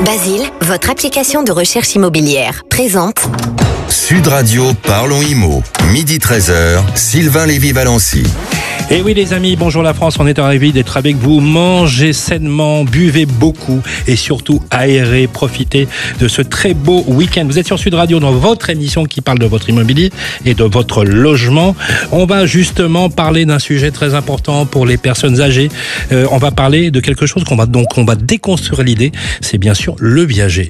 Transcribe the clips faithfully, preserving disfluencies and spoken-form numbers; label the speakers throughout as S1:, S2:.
S1: Basile, votre application de recherche immobilière, présente
S2: Sud Radio Parlons Immo, midi treize heures, Sylvain Lévy-Valency.
S3: Et oui les amis, bonjour la France, on est ravis d'être avec vous. Mangez sainement, buvez beaucoup et surtout aérez, profitez de ce très beau week-end. Vous êtes sur Sud Radio dans votre émission qui parle de votre immobilier et de votre logement. On va justement parler d'un sujet très important pour les personnes âgées. Euh, on va parler de quelque chose qu'on va donc on va déconstruire l'idée, c'est bien sûr le viager.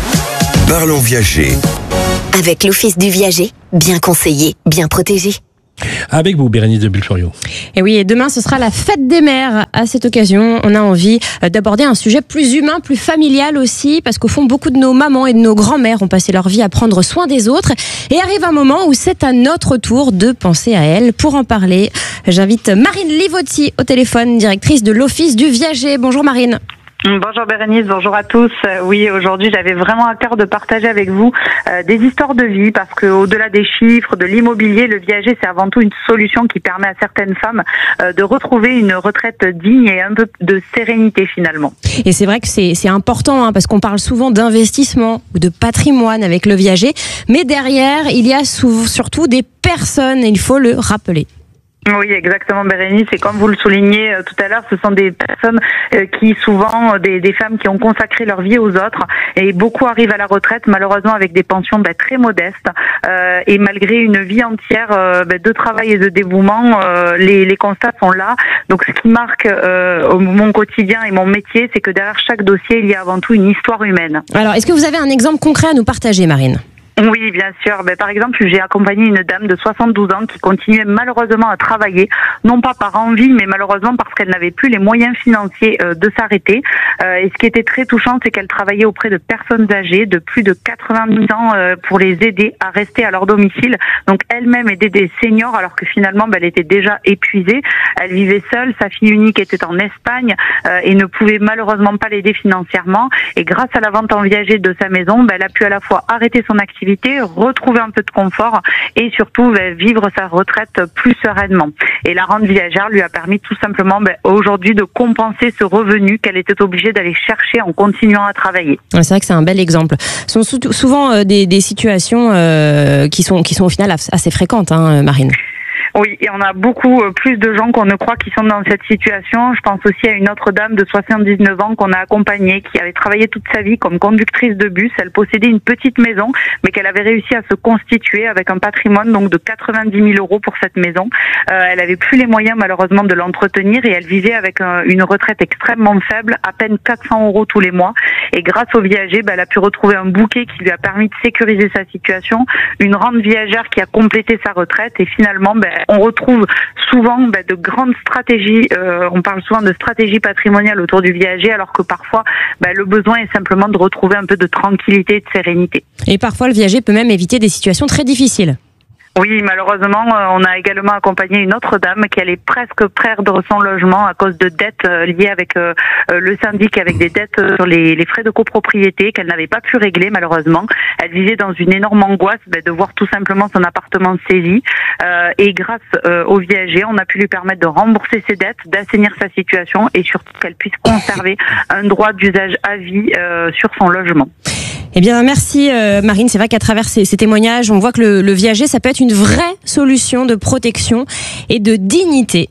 S2: Parlons viager.
S1: Avec l'Office du viager, bien conseillé, bien protégé.
S3: Avec vous, Bérénice de Bulfurio.
S4: Et oui, et demain, ce sera la fête des mères. À cette occasion, on a envie d'aborder un sujet plus humain, plus familial aussi, parce qu'au fond, beaucoup de nos mamans et de nos grands-mères ont passé leur vie à prendre soin des autres. Et arrive un moment où c'est à notre tour de penser à elles. Pour en parler, j'invite Marine Livotti au téléphone, directrice de l'Office du viager. Bonjour Marine.
S5: Bonjour Bérénice, bonjour à tous. Oui, aujourd'hui j'avais vraiment à cœur de partager avec vous euh, des histoires de vie, parce que au-delà des chiffres, de l'immobilier, le viager c'est avant tout une solution qui permet à certaines femmes euh, de retrouver une retraite digne et un peu de sérénité finalement.
S4: Et c'est vrai que c'est, c'est important hein, parce qu'on parle souvent d'investissement ou de patrimoine avec le viager, mais derrière il y a sou- surtout des personnes, il faut le rappeler.
S5: Oui, exactement Bérénice, et comme vous le soulignez euh, tout à l'heure, ce sont des personnes euh, qui souvent, euh, des, des femmes qui ont consacré leur vie aux autres, et beaucoup arrivent à la retraite malheureusement avec des pensions bah, très modestes, euh, et malgré une vie entière euh, bah, de travail et de dévouement, euh, les, les constats sont là. Donc ce qui marque euh, mon quotidien et mon métier, c'est que derrière chaque dossier, il y a avant tout une histoire humaine.
S4: Alors, est-ce que vous avez un exemple concret à nous partager, Marine ?
S5: Oui, bien sûr. Ben, par exemple, j'ai accompagné une dame de soixante-douze ans qui continuait malheureusement à travailler, non pas par envie, mais malheureusement parce qu'elle n'avait plus les moyens financiers euh, de s'arrêter. Euh, et ce qui était très touchant, c'est qu'elle travaillait auprès de personnes âgées de plus de quatre-vingt-dix ans euh, pour les aider à rester à leur domicile. Donc elle-même aidait des seniors alors que finalement, ben, elle était déjà épuisée. Elle vivait seule, sa fille unique était en Espagne euh, et ne pouvait malheureusement pas l'aider financièrement. Et grâce à la vente en viager de sa maison, ben, elle a pu à la fois arrêter son activité, retrouver un peu de confort et surtout ben, vivre sa retraite plus sereinement. Et la rente viagère lui a permis tout simplement ben, aujourd'hui de compenser ce revenu qu'elle était obligée d'aller chercher en continuant à travailler.
S4: C'est vrai que c'est un bel exemple. Ce sont souvent euh, des, des situations euh, qui, sont, qui sont au final assez fréquentes, hein, Marine.
S5: Oui, et on a beaucoup plus de gens qu'on ne croit qui sont dans cette situation. Je pense aussi à une autre dame de soixante-dix-neuf ans qu'on a accompagnée, qui avait travaillé toute sa vie comme conductrice de bus. Elle possédait une petite maison, mais qu'elle avait réussi à se constituer avec un patrimoine donc de quatre-vingt-dix mille euros pour cette maison. Euh, elle avait plus les moyens malheureusement de l'entretenir et elle vivait avec un, une retraite extrêmement faible, à peine quatre cents euros tous les mois. Et grâce au viager, bah, elle a pu retrouver un bouquet qui lui a permis de sécuriser sa situation, une rente viagère qui a complété sa retraite et finalement, bah, on retrouve souvent bah, de grandes stratégies, euh, on parle souvent de stratégies patrimoniales autour du viager, alors que parfois bah, le besoin est simplement de retrouver un peu de tranquillité et de sérénité.
S4: Et parfois le viager peut même éviter des situations très difficiles.
S5: Oui, malheureusement, on a également accompagné une autre dame qui allait presque perdre son logement à cause de dettes liées avec euh, le syndic, avec des dettes sur les, les frais de copropriété qu'elle n'avait pas pu régler malheureusement. Elle vivait dans une énorme angoisse ben, de voir tout simplement son appartement saisi. Euh, et grâce euh, au viager, on a pu lui permettre de rembourser ses dettes, d'assainir sa situation et surtout qu'elle puisse conserver un droit d'usage à vie euh, sur son logement.
S4: Eh bien, merci euh, Marine. C'est vrai qu'à travers ces, ces témoignages, on voit que le, le viager, ça peut être une vraie solution de protection et de dignité.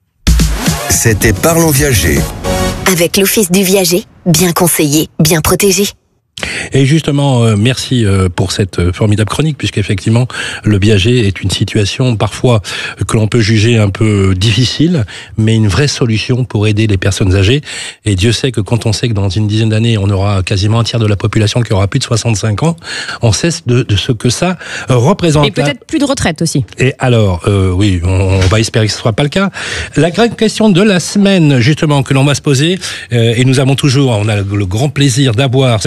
S2: C'était Parlons Viager.
S1: Avec l'Office du viager, bien conseillé, bien protégé.
S3: Et justement, euh, merci euh, pour cette formidable chronique, puisqu'effectivement, le viager est une situation parfois que l'on peut juger un peu difficile, mais une vraie solution pour aider les personnes âgées. Et Dieu sait que quand on sait que dans une dizaine d'années, on aura quasiment un tiers de la population qui aura plus de soixante-cinq ans, on sait de, de ce que ça représente.
S4: Et peut-être plus de retraite aussi.
S3: Et alors, euh, oui, on, on va espérer que ce ne sera pas le cas. La grande question de la semaine, justement, que l'on va se poser, euh, et nous avons toujours, on a le, le grand plaisir d'avoir, Zato,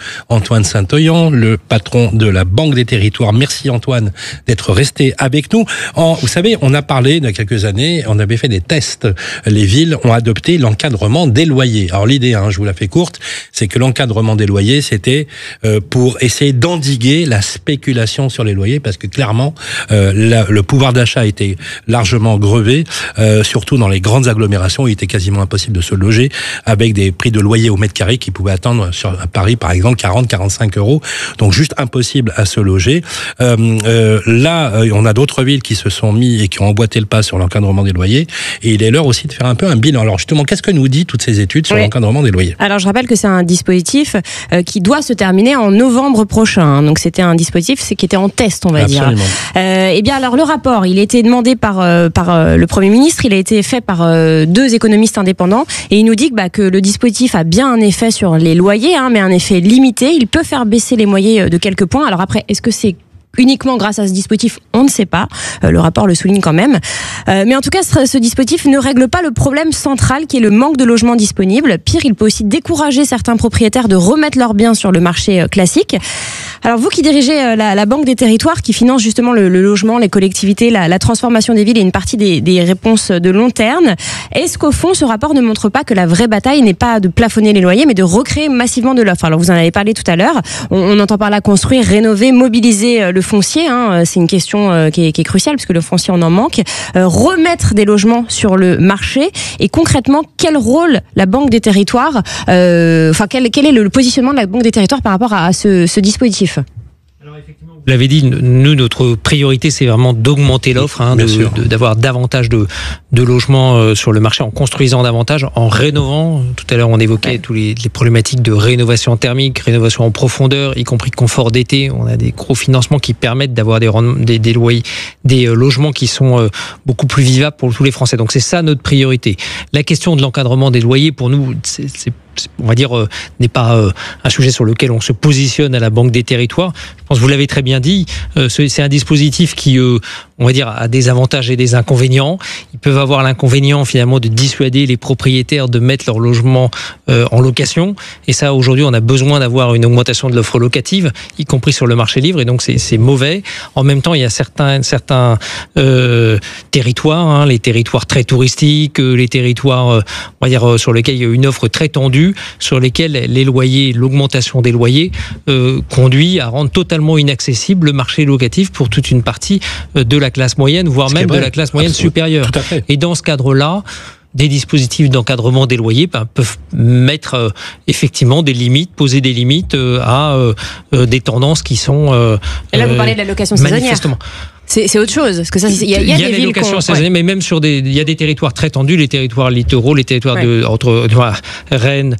S3: Antoine Saint-Oyan, le patron de la Banque des Territoires. Merci Antoine d'être resté avec nous. En, vous savez, on a parlé il y a quelques années, on avait fait des tests. Les villes ont adopté l'encadrement des loyers. Alors l'idée, hein, je vous la fais courte, c'est que l'encadrement des loyers, c'était euh, pour essayer d'endiguer la spéculation sur les loyers, parce que clairement, euh, la, le pouvoir d'achat était largement grevé, euh, surtout dans les grandes agglomérations où il était quasiment impossible de se loger, avec des prix de loyer au mètre carré qui pouvaient atteindre sur à Paris par exemple quarante à quarante-cinq euros, donc juste impossible à se loger. Euh, euh, là, euh, on a d'autres villes qui se sont mis et qui ont emboîté le pas sur l'encadrement des loyers, et il est l'heure aussi de faire un peu un bilan. Alors justement, qu'est-ce que nous dit toutes ces études sur oui. l'encadrement des loyers?
S4: Alors je rappelle que c'est un dispositif euh, qui doit se terminer en novembre prochain, donc c'était un dispositif c'est, qui était en test, on va Absolument. dire. Euh, et bien alors le rapport, il a été demandé par, euh, par euh, le Premier ministre, il a été fait par euh, deux économistes indépendants, et il nous dit que, bah, que le dispositif a bien un effet sur les loyers, hein, mais un effet limité. Il peut faire baisser les loyers de quelques points. Alors après, est-ce que c'est uniquement grâce à ce dispositif? On ne sait pas. Euh, le rapport le souligne quand même. Euh, mais en tout cas, ce, ce dispositif ne règle pas le problème central qui est le manque de logements disponibles. Pire, il peut aussi décourager certains propriétaires de remettre leurs biens sur le marché euh, classique. Alors vous qui dirigez euh, la, la Banque des Territoires, qui finance justement le, le logement, les collectivités, la, la transformation des villes et une partie des, des réponses de long terme, est-ce qu'au fond, ce rapport ne montre pas que la vraie bataille n'est pas de plafonner les loyers, mais de recréer massivement de l'offre? Alors vous en avez parlé tout à l'heure. On, on entend par là construire, rénover, mobiliser euh, le foncier, hein, c'est une question euh, qui, est, qui est cruciale parce que le foncier on en manque, euh, remettre des logements sur le marché, et concrètement quel rôle la Banque des Territoires, euh, enfin quel, quel est le positionnement de la Banque des Territoires par rapport à, à ce, ce dispositif?
S6: Alors effectivement, vous l'avez dit, nous, notre priorité, c'est vraiment d'augmenter l'offre, hein, de, de, d'avoir davantage de, de logements euh, sur le marché, en construisant davantage, en rénovant. Tout à l'heure, on évoquait ouais. tous les, les problématiques de rénovation thermique, rénovation en profondeur, y compris confort d'été. On a des gros financements qui permettent d'avoir des, des, des loyers, des euh, logements qui sont euh, beaucoup plus vivables pour tous les Français. Donc c'est ça notre priorité. La question de l'encadrement des loyers, pour nous, c'est, c'est on va dire, euh, n'est pas euh, un sujet sur lequel on se positionne à la Banque des Territoires. Je pense que vous l'avez très bien dit, euh, c'est un dispositif qui, euh, on va dire, a des avantages et des inconvénients. Ils peuvent avoir l'inconvénient, finalement, de dissuader les propriétaires de mettre leur logement euh, en location. Et ça, aujourd'hui, on a besoin d'avoir une augmentation de l'offre locative, y compris sur le marché libre, et donc c'est, c'est mauvais. En même temps, il y a certains, certains euh, territoires, hein, les territoires très touristiques, les territoires, euh, on va dire, sur lesquels il y a une offre très tendue, sur lesquels les loyers, l'augmentation des loyers euh, conduit à rendre totalement inaccessible le marché locatif pour toute une partie de la classe moyenne, voire même de la classe moyenne Absolument. supérieure.
S3: Tout à fait.
S6: Et dans ce cadre-là, des dispositifs d'encadrement des loyers ben, peuvent mettre euh, effectivement des limites, poser des limites euh, à euh, euh, des tendances qui sont euh,
S4: Et là, vous parlez de la location saisonnière.
S6: Manifestement.
S4: C'est, c'est autre chose, parce que ça, il y a, il y a,
S6: il y a
S4: des
S6: les
S4: villes
S6: locations saisonnières, ouais. mais même sur des, il y a des territoires très tendus, les territoires littoraux, les territoires ouais. de entre Rennes,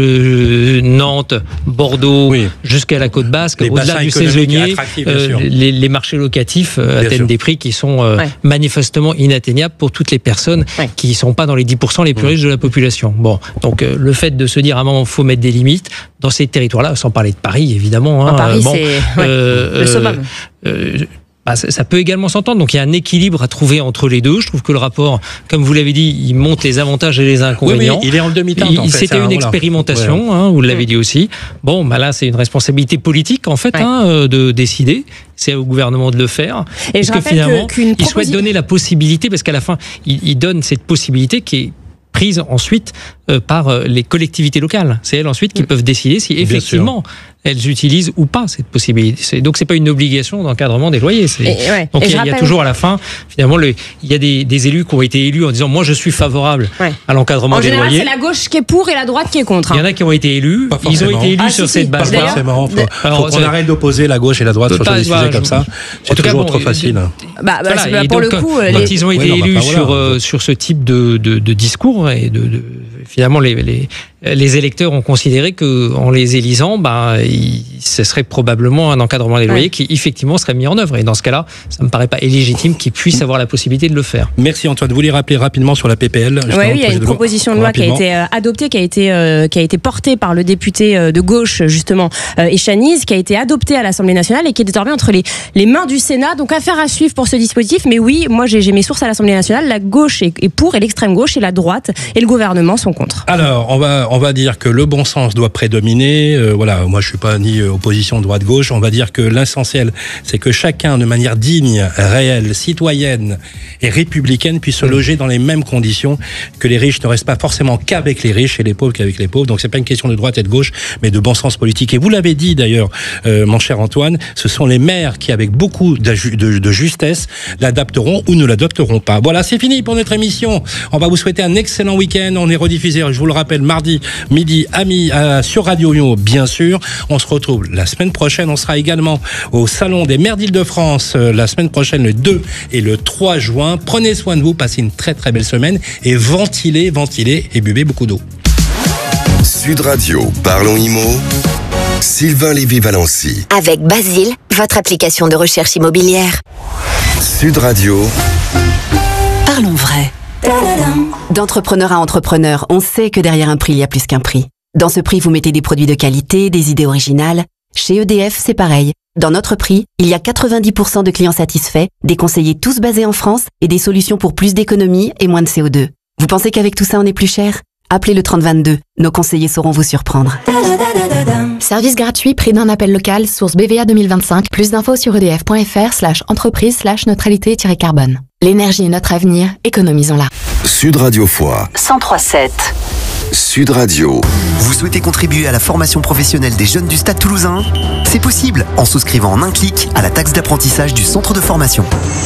S6: euh, Nantes, Bordeaux, oui. jusqu'à la côte basque, les au-delà du saisonnier, euh, les, les marchés locatifs euh, atteignent sûr. des prix qui sont euh, ouais. manifestement inatteignables pour toutes les personnes ouais. qui ne sont pas dans les dix pour cent les plus ouais. riches de la population. Bon, donc euh, le fait de se dire à un moment, il faut mettre des limites dans ces territoires-là, sans parler de Paris évidemment. Hein,
S4: Paris,
S6: bon,
S4: c'est ouais. euh, le summum.
S6: Euh, bah, ça peut également s'entendre, donc il y a un équilibre à trouver entre les deux. Je trouve que le rapport, comme vous l'avez dit, il monte les avantages et les inconvénients.
S3: Oui, il est en demi-teinte. En fait,
S6: c'était une voilà. expérimentation, ouais. hein, vous l'avez dit aussi. Bon, bah là, c'est une responsabilité politique en fait, ouais. hein, de décider. C'est au gouvernement de le faire. Et parce je que finalement, que, il proposi... souhaite donner la possibilité, parce qu'à la fin, il, il donne cette possibilité qui est prise ensuite euh, par euh, les collectivités locales. C'est elles ensuite qui mmh. peuvent décider si effectivement elles utilisent ou pas cette possibilité. C'est, donc c'est pas une obligation d'encadrement des loyers. C'est, et, ouais. donc il y, rappelle... y a toujours à la fin, finalement, le, il y a des, des élus qui ont été élus en disant moi je suis favorable ouais. à l'encadrement
S4: en
S6: des
S4: général,
S6: loyers.
S4: C'est la gauche qui est pour et la droite qui est contre. Hein.
S6: Il y en a qui ont été élus, ils ont été élus ah, sur si, cette si. base-là.
S3: Pas forcément. Faut, Alors, faut qu'on arrête d'opposer la gauche et la droite sur des sujets comme ça. C'est toujours trop facile.
S4: Bah pour le coup,
S6: quand ils ont été élus sur ce type de discours et de finalement les, les, les électeurs ont considéré qu'en les élisant, bah, il, ce serait probablement un encadrement des loyers ouais. qui effectivement serait mis en œuvre. Et dans ce cas-là, ça ne me paraît pas illégitime qu'ils puissent avoir la possibilité de le faire.
S3: Merci Antoine. Vous voulez rappeler rapidement sur la P P L?
S4: Oui, il y a une proposition de loi qui a été euh, adoptée, qui a été, euh, qui a été portée par le député euh, de gauche, justement, euh, Echaniz, qui a été adoptée à l'Assemblée nationale et qui est désormais entre les, les mains du Sénat. Donc affaire à suivre pour ce dispositif. Mais oui, moi j'ai, j'ai mes sources à l'Assemblée nationale. La gauche est, est pour et l'extrême gauche et la droite et le gouvernement sont contre.
S3: Alors, on va, on va dire que le bon sens doit prédominer. Euh, voilà, moi je suis pas ni opposition droite-gauche. On va dire que l'essentiel, c'est que chacun, de manière digne, réelle, citoyenne et républicaine, puisse se loger dans les mêmes conditions, que les riches ne restent pas forcément qu'avec les riches et les pauvres qu'avec les pauvres. Donc c'est pas une question de droite et de gauche, mais de bon sens politique. Et vous l'avez dit d'ailleurs, euh, mon cher Antoine, ce sont les maires qui, avec beaucoup de, de justesse, l'adapteront ou ne l'adopteront pas. Voilà, c'est fini pour notre émission. On va vous souhaiter un excellent week-end. On est rediffusé, je vous le rappelle, mardi midi à mi, euh, sur Radio Imo, bien sûr. On se retrouve la semaine prochaine. On sera également au Salon des maires d'Île-de-France euh, la semaine prochaine, le deux et le trois juin. Prenez soin de vous, passez une très très belle semaine et ventilez, ventilez et buvez beaucoup d'eau.
S2: Sud Radio, Parlons Imo, Sylvain Lévy-Valency.
S1: Avec Basile, votre application de recherche immobilière.
S2: Sud Radio.
S7: Parlons vrai. D'entrepreneur à entrepreneur, on sait que derrière un prix, il y a plus qu'un prix. Dans ce prix, vous mettez des produits de qualité, des idées originales. Chez E D F, c'est pareil. Dans notre prix, il y a quatre-vingt-dix pour cent de clients satisfaits, des conseillers tous basés en France et des solutions pour plus d'économie et moins de C O deux. Vous pensez qu'avec tout ça, on est plus cher ? Appelez le trente vingt-deux. Nos conseillers sauront vous surprendre.
S8: Service gratuit, prix d'un appel local, source B V A deux mille vingt-cinq. Plus d'infos sur edf.fr slash entreprise slash neutralité-carbone. L'énergie est notre avenir, économisons-la.
S2: Sud Radio Foix.
S7: cent trois sept.
S2: Sud Radio.
S9: Vous souhaitez contribuer à la formation professionnelle des jeunes du Stade Toulousain ? C'est possible en souscrivant en un clic à la taxe d'apprentissage du centre de formation.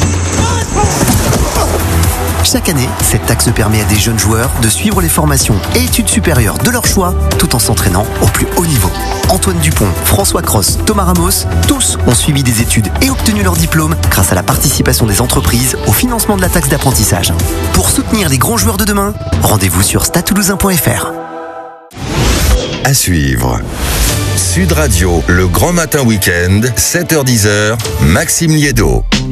S9: Chaque année, cette taxe permet à des jeunes joueurs de suivre les formations et études supérieures de leur choix tout en s'entraînant au plus haut niveau. Antoine Dupont, François Cross, Thomas Ramos, tous ont suivi des études et obtenu leur diplôme grâce à la participation des entreprises au financement de la taxe d'apprentissage. Pour soutenir les grands joueurs de demain, rendez-vous sur stade toulousain point f r.
S2: À suivre. Sud Radio, le grand matin week-end, sept heures dix, Maxime Liédo.